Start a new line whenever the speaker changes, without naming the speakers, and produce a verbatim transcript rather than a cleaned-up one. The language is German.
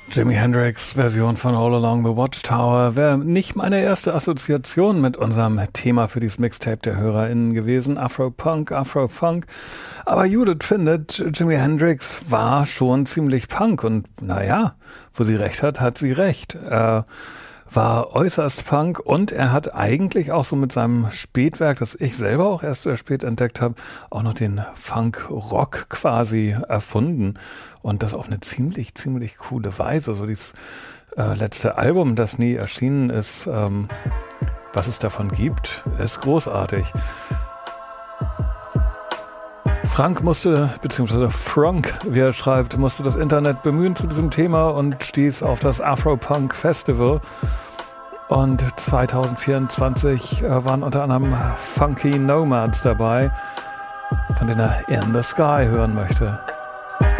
Jimi Hendrix Version von All Along the Watchtower wäre nicht meine erste Assoziation mit unserem Thema für dieses Mixtape der HörerInnen gewesen. Afro-Punk, Afro-Funk. Aber Judith findet, Jimi Hendrix war schon ziemlich Punk und naja, wo sie recht hat, hat sie recht. Er war äußerst Punk und er hat eigentlich auch so mit seinem Spätwerk, das ich selber auch erst sehr spät entdeckt habe, auch noch den Funk-Rock quasi erfunden und das auf eine ziemlich, ziemlich coole Weise. So dieses äh, letzte Album, das nie erschienen ist, ähm, was es davon gibt, ist großartig. Frank musste, beziehungsweise Frank, wie er schreibt, musste das Internet bemühen zu diesem Thema und stieß auf das Afro-Punk Festival. Und zwanzig vierundzwanzig äh, waren unter anderem Funky Nomads dabei, von denen er In the Sky hören möchte.